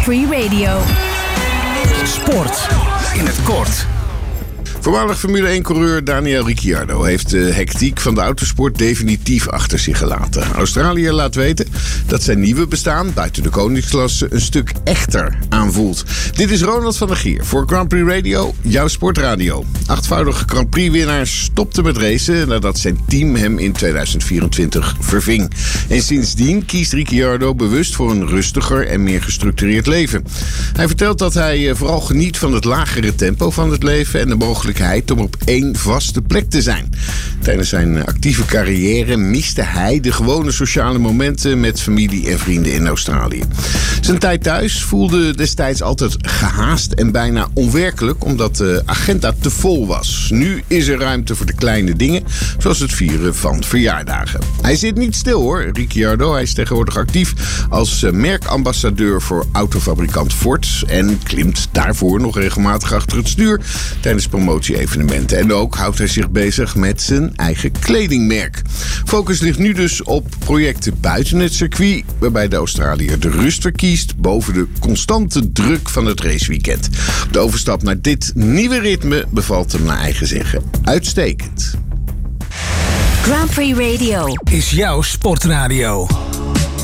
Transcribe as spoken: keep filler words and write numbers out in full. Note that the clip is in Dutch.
Prix Radio. Sport in het kort. Voormalig Formule één-coureur Daniel Ricciardo heeft de hectiek van de autosport definitief achter zich gelaten. Australië laat weten dat zijn nieuwe bestaan buiten de koningsklasse een stuk echter aanvoelt. Dit is Ronald van der Gier voor Grand Prix Radio, jouw sportradio. Achtvoudige Grand Prix-winnaar stopte met racen nadat zijn team hem in tweeduizend vierentwintig verving. En sindsdien kiest Ricciardo bewust voor een rustiger en meer gestructureerd leven. Hij vertelt dat hij vooral geniet van het lagere tempo van het leven en de mogelijkheid om op één vaste plek te zijn. Tijdens zijn actieve carrière miste hij de gewone sociale momenten met familie en vrienden in Australië. Zijn tijd thuis voelde destijds altijd gehaast en bijna onwerkelijk, omdat de agenda te vol was. Nu is er ruimte voor de kleine dingen, zoals het vieren van verjaardagen. Hij zit niet stil hoor, Ricciardo. Hij is tegenwoordig actief als merkambassadeur voor autofabrikant Ford en klimt daarvoor nog regelmatig achter het stuur tijdens promotie-evenementen. En ook houdt hij zich bezig met zijn eigen kledingmerk. Focus ligt nu dus op projecten buiten het circuit, waarbij de Australiër de rust verkiest boven de constante druk van het raceweekend. De overstap naar dit nieuwe ritme bevalt hem naar eigen zeggen uitstekend. Grand Prix Radio is jouw sportradio.